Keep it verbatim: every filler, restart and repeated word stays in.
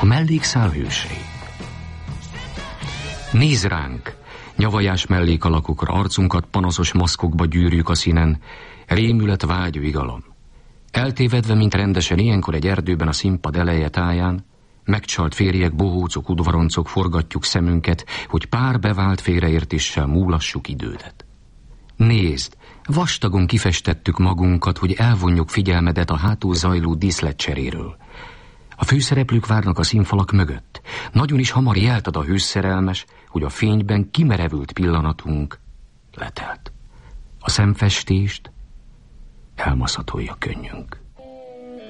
A mellékszál hősei. Nézz ránk! Nyavajás mellékalakokra arcunkat panaszos maszkokba gyűrjük a színen, rémület, vágy, vigalom. Eltévedve, mint rendesen ilyenkor egy erdőben a színpad eleje táján, megcsalt férjek, bohócok, udvaroncok forgatjuk szemünket, hogy pár bevált félreértéssel múlassuk idődet. Nézd, vastagon kifestettük magunkat, hogy elvonjuk figyelmedet a hátul zajló díszletcseréről. A főszereplők várnak a színfalak mögött. Nagyon is hamar jelt ad a hősszerelmes, hogy a fényben kimerevült pillanatunk letelt. A szemfestést elmaszatolja könnyünk.